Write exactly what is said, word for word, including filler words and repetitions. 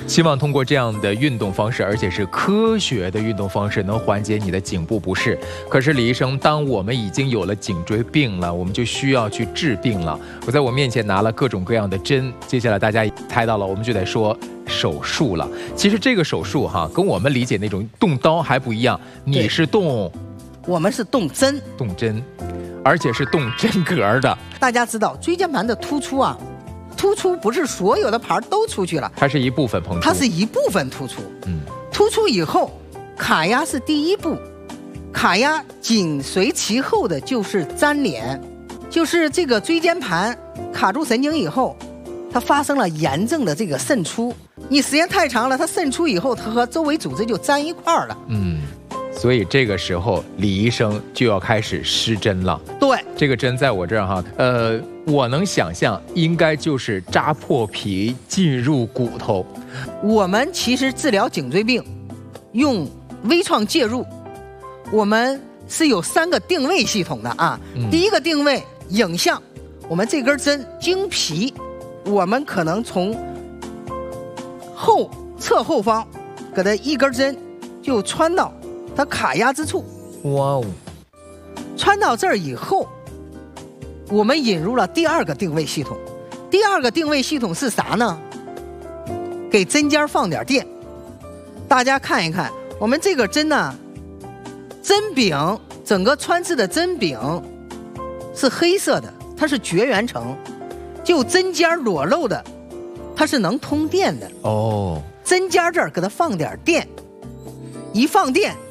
希望通过这样的运动方式，而且是科学的运动方式，能缓解你的颈部不适。可是李医生，当我们已经有了颈椎病了，我们就需要去治病了。我在我面前拿了各种各样的针，接下来大家猜到了，我们就得说手术了。其实这个手术哈，跟我们理解那种动刀还不一样，你是动， 我们是动针， 动针，而且是动针格的。 大家知道椎间盘的突出啊，突出不是所有的盘都出去了， 它是一部分膨出， 它是一部分突出。 嗯， 突出以后，卡压是第一步，卡压紧随其后的就是粘连，就是这个椎间盘卡住神经以后，它发生了炎症的这个渗出。你时间太长了，它渗出以后，它和周围组织就粘一块儿了。 嗯。所以这个时候，李医生就要开始施针了。 对， 这个针在我这儿哈，呃，我能想象，应该就是扎破皮进入骨头。 我们其实治疗颈椎病，用微创介入，我们是有三个定位系统的啊。嗯、第一个定位影像，我们这根针经皮，我们可能从后侧后方给它一根针就穿到它卡压之处。 哇哦！ 穿到这儿以后，我们引入了第二个定位系统。第二个定位系统是啥呢？给针尖放点电。大家看一看，我们这个针呢，针柄整个穿刺的针柄是黑色的，它是绝缘层，就针尖裸露的，它是能通电的。 哦， 针尖这儿给它放点电，一放电